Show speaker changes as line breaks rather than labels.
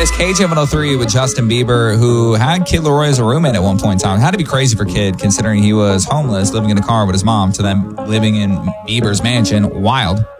latest, KJ103 with Justin Bieber, who had Kid Laroi as a roommate at one point in time. Had to be crazy for Kid, considering he was homeless, living in a car with his mom, to them living in Bieber's mansion. Wild.